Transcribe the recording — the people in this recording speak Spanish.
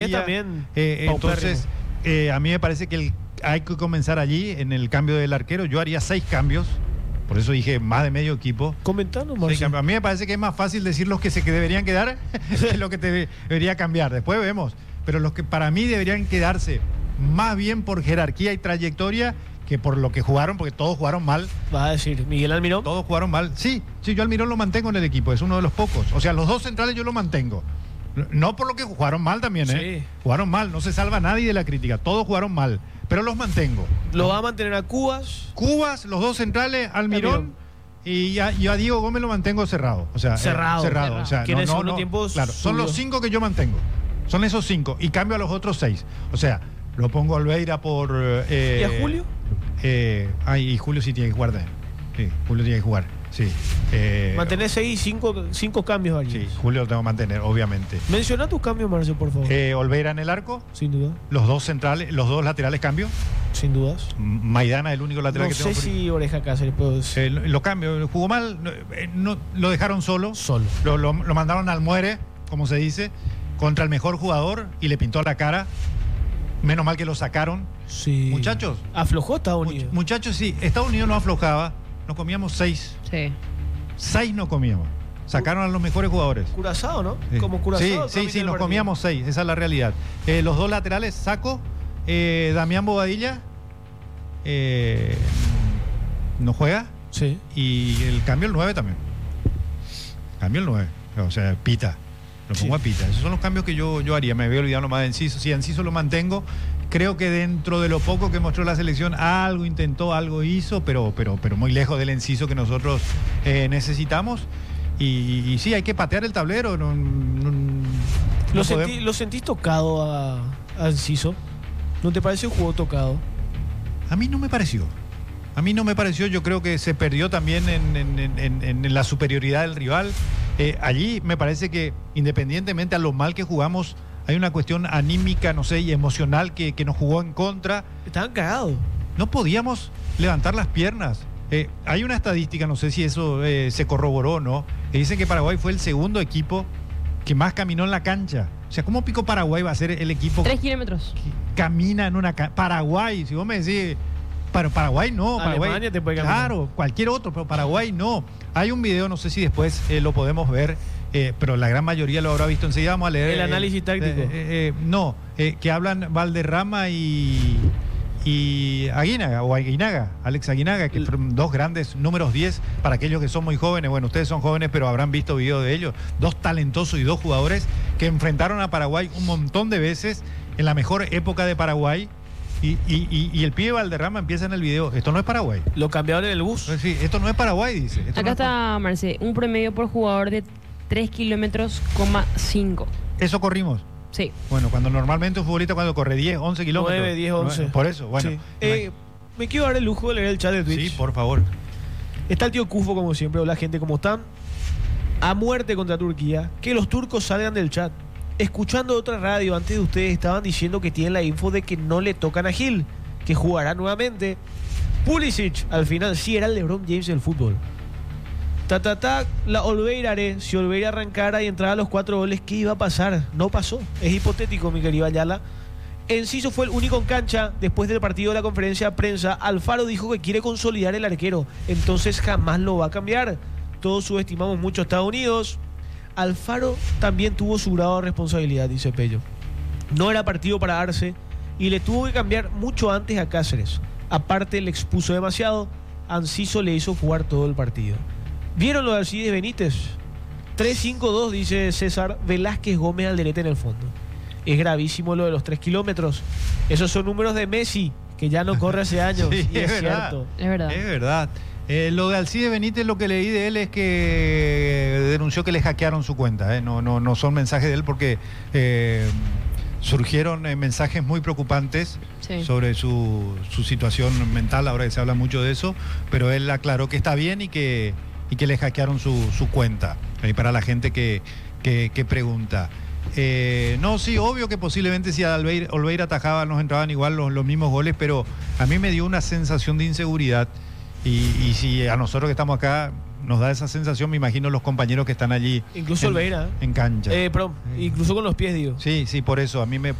también. Entonces, a mí me parece que hay que comenzar allí en el cambio del arquero. Yo haría 6 cambios. Por eso dije más de medio equipo. Comentando, Marcio. A mí me parece que es más fácil decir los que deberían quedar que lo que debería cambiar. Después vemos. Pero los que para mí deberían quedarse más bien por jerarquía y trayectoria que por lo que jugaron, porque todos jugaron mal. ¿Vas a decir Miguel Almirón? Todos jugaron mal. Sí, yo Almirón lo mantengo en el equipo, es uno de los pocos. O sea, los 2 centrales yo lo mantengo. No por lo que jugaron mal también, Sí. Jugaron mal, no se salva nadie de la crítica. Todos jugaron mal, pero los mantengo. Lo va a mantener a Cubas. Cubas, los 2 centrales, Almirón. Y a Diego Gómez lo mantengo cerrado. O sea, cerrado. O sea, que en el segundo tiempo claro, son subió. los 5 que yo mantengo. Son esos 5. Y cambio a los otros 6. O sea, lo pongo a Olveira por. ¿Y a Julio? Y Julio sí tiene que jugar. Sí, Julio tiene que jugar. Sí. Mantenés 5 cambios allí. Sí, Julio lo tengo que mantener, obviamente. Menciona tus cambios, Marcio, por favor. Olveira en el arco. Sin duda. Los 2 centrales, los 2 laterales cambio. Sin dudas. Maidana, el único lateral No que tengo. sé si Oreja Cáceres puedo decir. Lo cambio, jugó mal, no, lo dejaron solo. Lo mandaron al muere, como se dice, contra el mejor jugador y le pintó la cara. Menos mal que lo sacaron. Sí. Muchachos. Aflojó Estados Unidos. Muchachos, sí. Estados Unidos no aflojaba. Nos comíamos 6. Sí. 6 no comíamos. Sacaron a los mejores jugadores. Curazao, ¿no? Sí. Como Curazao. Sí, nos comíamos 6. Esa es la realidad. Los 2 laterales, Saco, Damián Bobadilla. No juega. Sí. Y el cambio el 9 también. Cambio el 9. O sea, Pita. Lo pongo a Pita. Esos son los cambios que yo haría. Me había olvidado nomás de Enciso. Si Enciso lo mantengo, creo que dentro de lo poco que mostró la selección, algo intentó, algo hizo, pero muy lejos del Enciso que nosotros necesitamos. Y sí, hay que patear el tablero. ¿Lo sentís tocado a Enciso? ¿No te parece un juego tocado? A mí no me pareció. Yo creo que se perdió también en la superioridad del rival. Allí me parece que independientemente a lo mal que jugamos, hay una cuestión anímica, no sé, y emocional que nos jugó en contra. Estaban cagados. No podíamos levantar las piernas. Hay una estadística, no sé si eso se corroboró o no, que dicen que Paraguay fue el segundo equipo que más caminó en la cancha. O sea, ¿cómo pico Paraguay va a ser el equipo 3 kilómetros que camina en una Paraguay, si vos me decís... Pero Paraguay no, Paraguay, Alemania te puede caminar. Claro, cualquier otro, pero Paraguay no. Hay un video, no sé si después lo podemos ver, pero la gran mayoría lo habrá visto. Enseguida vamos a leer el análisis táctico. Que hablan Valderrama y Aguinaga, Alex Aguinaga, que fueron 2 grandes números 10 para aquellos que son muy jóvenes. Bueno, ustedes son jóvenes, pero habrán visto videos de ellos. 2 talentosos y 2 jugadores que enfrentaron a Paraguay un montón de veces en la mejor época de Paraguay. Y el pibe Valderrama empieza en el video. Esto no es Paraguay. Lo cambiaron en el bus. Sí, esto no es Paraguay, dice. Acá está, Marce, un promedio por jugador de 3 kilómetros, 5. Eso corrimos. Sí. Bueno, cuando normalmente un futbolista cuando corre 10, 11 kilómetros. 9, 10, 11. Por eso, bueno. Sí. Me quiero dar el lujo de leer el chat de Twitch. Sí, por favor. Está el tío Cufo, como siempre. Hola, gente, ¿cómo están? A muerte contra Turquía. Que los turcos salgan del chat. Escuchando otra radio antes de ustedes estaban diciendo que tienen la info de que no le tocan a Gil, que jugará nuevamente. Pulisic, al final sí era el LeBron James del fútbol. La Olveira haré. Si Olveira arrancara y entrara a los 4 goles, ¿qué iba a pasar? No pasó. Es hipotético, mi querido Ayala. Enciso fue el único en cancha. Después del partido de la conferencia de prensa, Alfaro dijo que quiere consolidar el arquero. Entonces jamás lo va a cambiar. Todos subestimamos mucho a Estados Unidos. Alfaro también tuvo su grado de responsabilidad, dice Pello. No era partido para Arce y le tuvo que cambiar mucho antes a Cáceres. Aparte le expuso demasiado. Enciso le hizo jugar todo el partido. ¿Vieron lo de Alcides Benítez? 3-5-2, dice César. Velázquez Gómez Alderete en el fondo. Es gravísimo lo de los 3 kilómetros. Esos son números de Messi, que ya no corre hace años. Sí, y es cierto. Es verdad. Es verdad. Lo de Alcides Benítez, lo que leí de él es que denunció que le hackearon su cuenta. No son mensajes de él porque surgieron mensajes muy preocupantes sobre su situación mental, ahora que se habla mucho de eso, pero él aclaró que está bien y que le hackearon su cuenta. Para la gente que pregunta. Sí, obvio que posiblemente si a Olveira atajaba nos entraban igual los mismos goles, pero a mí me dio una sensación de inseguridad. Y si a nosotros que estamos acá nos da esa sensación, me imagino los compañeros que están allí. Incluso Olveira. En cancha. Incluso con los pies, digo. Sí, por eso. A mí me